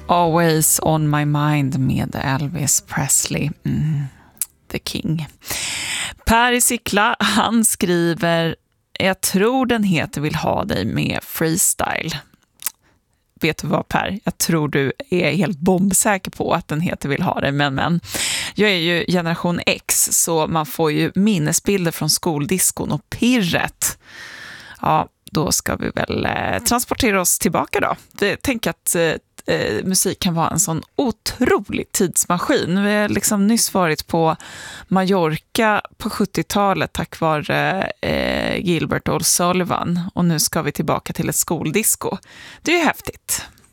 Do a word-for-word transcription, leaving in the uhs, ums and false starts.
Always on my mind med Elvis Presley, mm, the king. Per i Sickla, han skriver: jag tror den heter Vill ha dig med freestyle. Vet du vad, Per? Jag tror du är helt bombsäker på att den heter Vill ha dig, men men. Jag är ju generation X, så man får ju minnesbilder från skoldiskon och pirret. Ja, då ska vi väl eh, transportera oss tillbaka då. Jag tänker att eh, eh, musik kan vara en sån otrolig tidsmaskin. Vi har liksom nyss varit på Mallorca på sjuttiotalet tack vare eh, Gilbert O'Sullivan, och nu ska vi tillbaka till ett skoldisco. Det är ju häftigt.